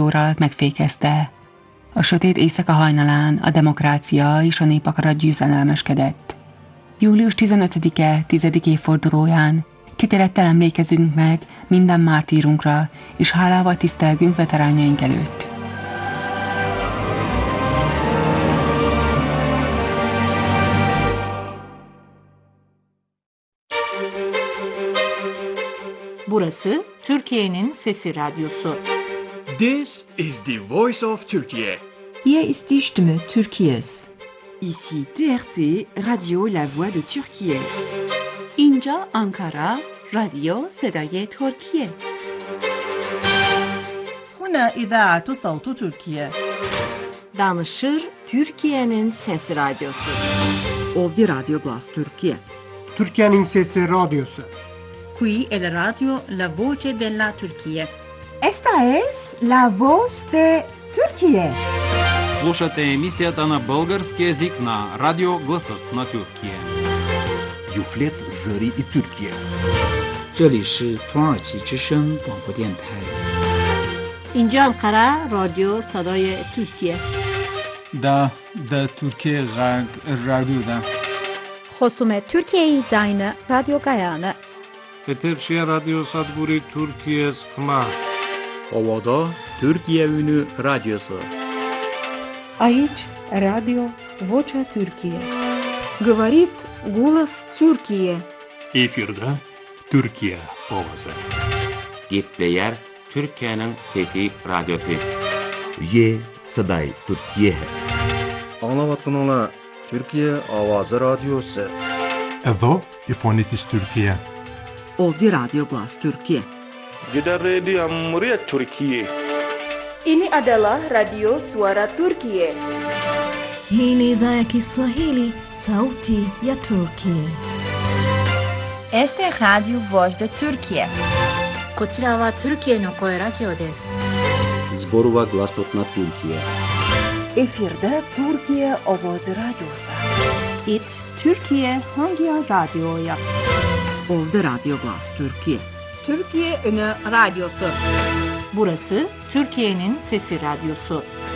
óra alatt megfékezte. A sötét éjszaka hajnalán a demokrácia és a népakarat győzedelmeskedett. Július 15-e 10. évfordulóján kiterettel emlékezünk meg minden mártírunkra, és hálával tisztelgünk veteránjaink előtt. Burası Türkiye'nin Sesi Radyosu. This is the voice of Turkey. Hier ist die Stimme Türkiye's. Ici TRT, Radio La Voix de Türkiye. اینجا Ankara, رادیو صدای ترکیه. هنا إذاعة صوت تركيا. Danışır Türkiye'nin Sesi Radyosu. Ovdje Radio Glas Türkiye. Türkiye'nin Sesi Radyosu. Qui è la radio La Voce della Turchia. Esta es la voz de Türkiye. Слушате емисията на български език на Радио Гласът на Türkiye. Юфлет Зări и Türkiye. 这里是土耳其之声广播电台。 اینجا Ankara, رادیو صدای ترکیه. Da Türkiye Radyo'da. خصوم ترکیه زاین رادیو گایانه. Eterşehir Radyo Sadburi Türkiye Sıkma. Ovada Türkiye Ünü Radyosu. Aici Radio Vocea Türkiye. Говорит голос Türkiye. Efirde Türkiye Ovası. Gitleyer Türkiye'nin Fethi Radyosu. Ye Saday Türkiye. Anlavatınla Türkiye Avazı Radyosu. Evo İfonitis Türkiye. Ovdje Radio Glas Türkiye. Gidan Rediyo Muryat Türkiye. Ini adalah Radio Suara Turkiye. Hii ni idhaa ya Kiswahili, sauti ya Turkiye. Este es Radio Voz de Turkiye. こちらはトルキエの声ラジオです。 Zborova Glasot na Türkiye. Efirde Türkiye Ovozi Radyosu. It Türkiye Hangi Radyo'ya? Ovdje Radio Glas Türkiye. Türkiye Ünü Radyosu. Burası Türkiye'nin Sesi Radyosu.